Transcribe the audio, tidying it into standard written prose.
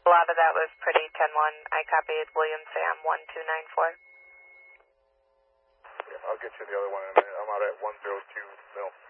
A lot of that was pretty 10-1. I copied William Sam 1294. Yeah, I'll get you the other one in a minute. I'm out at 102 mil.